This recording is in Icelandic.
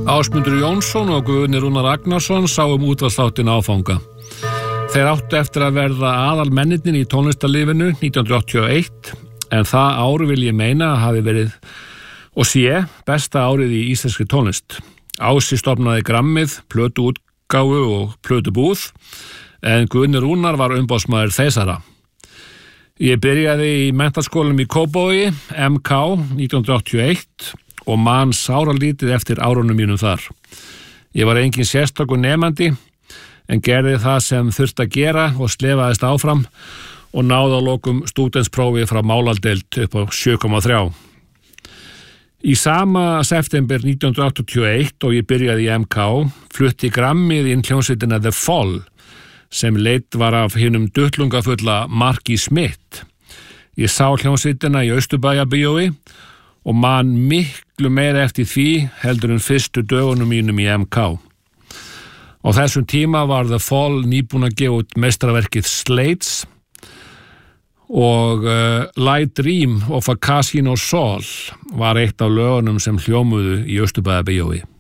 Ásmundur Jónsson og Guðni Rúnar Ragnarsson sáu útvarpsþáttinn Áfanga. Þeir áttu eftir að verða aðalmennirnir í tónlistarlífinu 1981, en það ár vil ég meina að hafi verið og sé besta árið í íslenskri tónlist. Ási stofnaði Grammið, plötuútgáfu og plötubúð, en Guðni Rúnar var umboðsmaður þeirra. Ég byrjaði í menntaskólanum í Kópavogi, MK, 1981 og man sáralítið eftir árunum mínum þar. Ég var engin sérstakur nemandi, en gerði það sem þurfti að gera og slefaðist áfram og náði að lokum stúdentsprófi frá málaldeild upp á 7,3. Í sama september 1981 og ég byrjaði í MK, flutti Grammið inn hljómsveitina The Fall, sem leidd var af hinum duttlungafulla Marky Smith. Ég sá hljómsveitina í Austurbæjarbíói og man miklu meira eftir því heldur en fyrstu dögunum mínum í MK. Á þessum tíma var The Fall nýbúin að gefa út meistaraverkið Slates og Light Dream of a Casino Soul var eitt af lögunum sem hljómuðu í Austurbæjarbíói.